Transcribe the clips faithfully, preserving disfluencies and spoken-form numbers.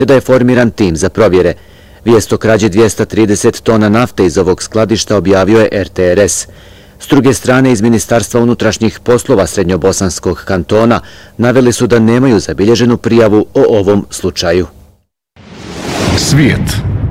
da je formiran tim za provjere. Vijest o krađi dvjesto trideset tona nafte iz ovog skladišta objavio je er te er es. S druge strane, iz Ministarstva unutrašnjih poslova Srednjobosanskog kantona naveli su da nemaju zabilježenu prijavu o ovom slučaju. Svijet.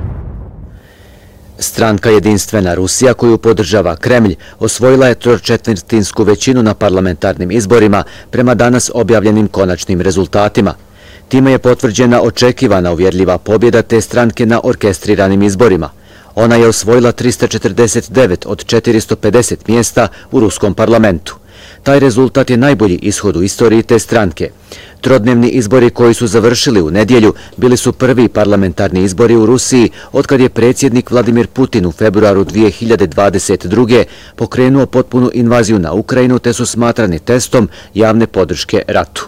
Stranka Jedinstvena Rusija, koju podržava Kremlj, osvojila je tročetvrtinsku većinu na parlamentarnim izborima prema danas objavljenim konačnim rezultatima. Time je potvrđena očekivana uvjerljiva pobjeda te stranke na orkestriranim izborima. Ona je osvojila trista četrdeset devet od četiristo pedeset mjesta u ruskom parlamentu. Taj rezultat je najbolji ishod u istoriji te stranke. Trodnevni izbori koji su završili u nedjelju bili su prvi parlamentarni izbori u Rusiji otkad je predsjednik Vladimir Putin u februaru dvije hiljade dvadeset druge pokrenuo potpunu invaziju na Ukrajinu te su smatrani testom javne podrške ratu.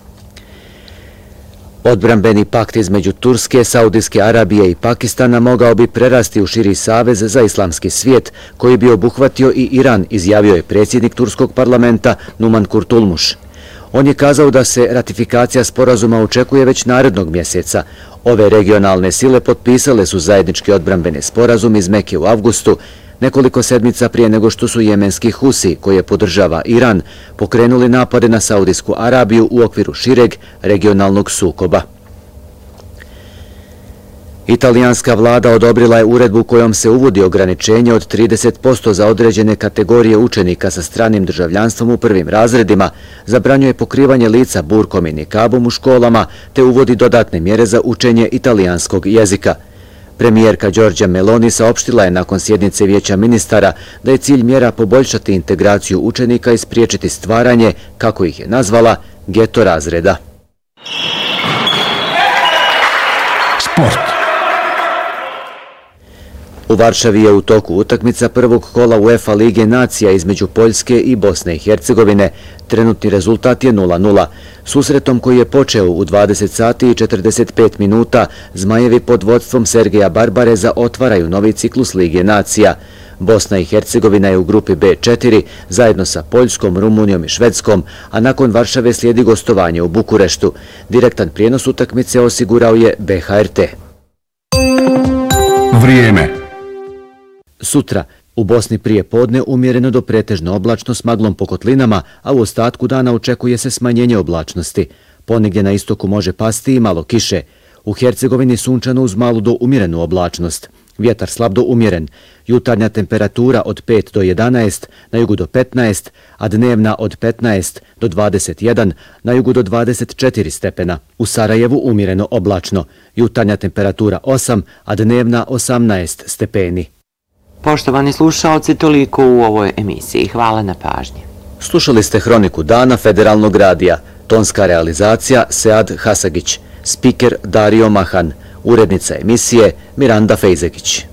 Odbrambeni pakt između Turske, Saudijske Arabije i Pakistana mogao bi prerasti u širi savez za islamski svijet koji bi obuhvatio i Iran, izjavio je predsjednik turskog parlamenta Numan Kurtulmuš. On je kazao da se ratifikacija sporazuma očekuje već narednog mjeseca. Ove regionalne sile potpisale su zajednički odbrambeni sporazum iz Mekke u avgustu, nekoliko sedmica prije nego što su jemenski Husi, koje podržava Iran, pokrenuli napade na Saudijsku Arabiju u okviru šireg regionalnog sukoba. Italijanska vlada odobrila je uredbu kojom se uvodi ograničenje od trideset posto za određene kategorije učenika sa stranim državljanstvom u prvim razredima, zabranjuje pokrivanje lica burkom i nikabom u školama, te uvodi dodatne mjere za učenje italijanskog jezika. Premijerka Giorgia Meloni saopštila je nakon sjednice Vijeća ministara da je cilj mjera poboljšati integraciju učenika i spriječiti stvaranje, kako ih je nazvala, geto razreda. Sport. U Varšavi je u toku utakmica prvog kola UEFA Lige nacija između Poljske i Bosne i Hercegovine. Trenutni rezultat je nula nula. Susretom koji je počeo u dvadeset sati i četrdeset pet minuta, Zmajevi pod vodstvom Sergeja Barbareza otvaraju novi ciklus Lige nacija. Bosna i Hercegovina je u grupi be četiri zajedno sa Poljskom, Rumunijom i Švedskom, a nakon Varšave slijedi gostovanje u Bukureštu. Direktan prijenos utakmice osigurao je be ha er te. Vrijeme. Sutra u Bosni prije podne umjereno do pretežno oblačno s maglom po kotlinama, a u ostatku dana očekuje se smanjenje oblačnosti. Ponegdje na istoku može pasti i malo kiše. U Hercegovini sunčano uz malu do umjerenu oblačnost. Vjetar slab do umjeren. Jutarnja temperatura od pet do jedanaest, na jugu do petnaest, a dnevna od petnaest do dvadeset jedan, na jugu do dvadeset četiri stepena. U Sarajevu umjereno oblačno. Jutarnja temperatura osam, a dnevna osamnaest stepeni. Poštovani slušalci, toliko u ovoj emisiji. Hvala na pažnji. Slušali ste Hroniku dana Federalnog radija. Tonska realizacija Sead Hasagić. Spiker Dario Mahan. Urednica emisije Miranda Fejzekić.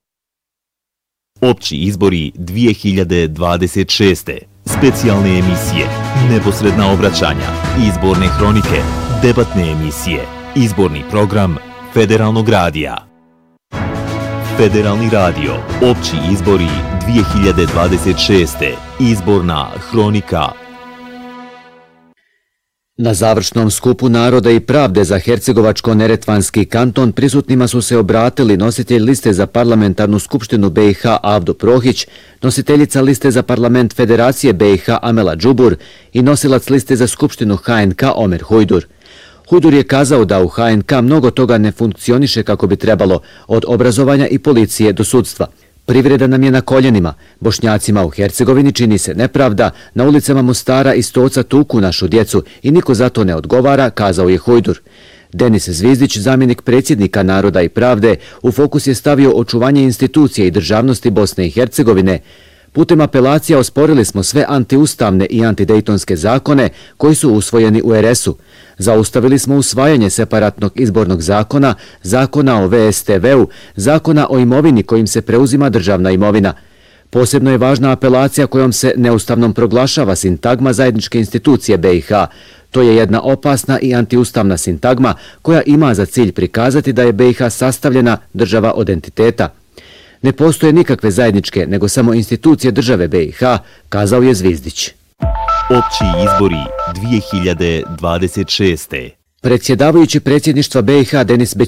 Opći izbori dvije hiljade dvadeset šeste. Specijalne emisije, neposredna obraćanja, izborne hronike, debatne emisije, izborni program Federalnog radija. Federalni radio, opći izbori dvije hiljade dvadeset šeste. Izborna hronika. Na završnom skupu Naroda i pravde za Hercegovačko-Neretvanski kanton prisutnima su se obratili nositelj liste za parlamentarnu skupštinu be i ha Avdo Prohić, nositeljica liste za parlament Federacije be i ha Amela Džubur i nosilac liste za skupštinu ha en ka Omer Hujdur. Hujdur je kazao da u ha en ka mnogo toga ne funkcioniše kako bi trebalo, od obrazovanja i policije do sudstva. Privreda nam je na koljenima. Bošnjacima u Hercegovini čini se nepravda, na ulicama Mostara i Stoca tuku našu djecu i niko za to ne odgovara, kazao je Hujdur. Denis Zvizdić, zamjenik predsjednika Naroda i pravde, u fokus je stavio očuvanje institucije i državnosti Bosne i Hercegovine. Putem apelacija osporili smo sve antiustavne i antidejtonske zakone koji su usvojeni u er es u. Zaustavili smo usvajanje separatnog izbornog zakona, zakona o ve es te ve u, zakona o imovini kojim se preuzima državna imovina. Posebno je važna apelacija kojom se neustavnom proglašava sintagma zajedničke institucije be i ha. To je jedna opasna i antiustavna sintagma koja ima za cilj prikazati da je be i ha sastavljena država od entiteta. Ne postoje nikakve zajedničke, nego samo institucije države be i ha, kazao je Zvizdić. Opći izbori dvije hiljade dvadeset šeste. Predsjedavajući predsjedništva B i H Denis